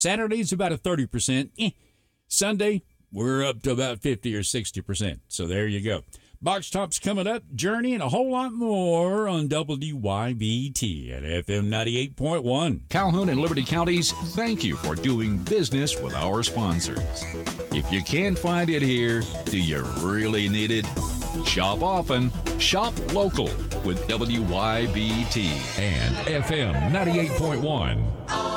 Saturday's about a 30%. Sunday, we're up to about 50 or 60%. So there you go. Box Tops coming up, Journey, and a whole lot more on WYBT at FM 98.1. Calhoun and Liberty Counties, thank you for doing business with our sponsors. If you can't find it here, do you really need it? Shop often, shop local with WYBT and FM 98.1.